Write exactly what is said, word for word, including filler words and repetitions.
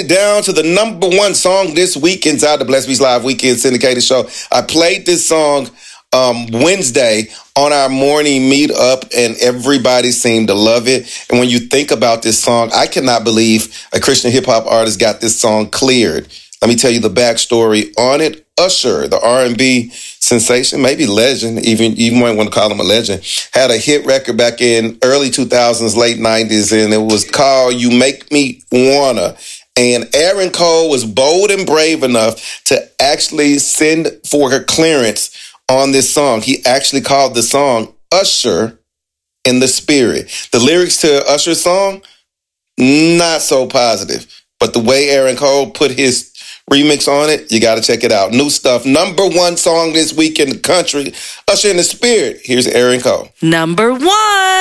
down to the number one song this week inside the Blessed Beats Live Weekend Syndicated Show. I played this song um, Wednesday on our morning meetup, and everybody seemed to love it. And when you think about this song, I cannot believe a Christian hip-hop artist got this song cleared. Let me tell you the backstory on it. Usher, the R and B sensation, maybe legend, even you might want to call him a legend, had a hit record back in early two thousands, late nineties, and it was called You Make Me Wanna. And Aaron Cole was bold and brave enough to actually send for her clearance on this song. He actually called the song Usher in the Spirit. The lyrics to Usher's song, not so positive. But the way Aaron Cole put his remix on it, you got to check it out. New stuff. Number one song this week in the country, Usher in the Spirit. Here's Aaron Cole. Number one.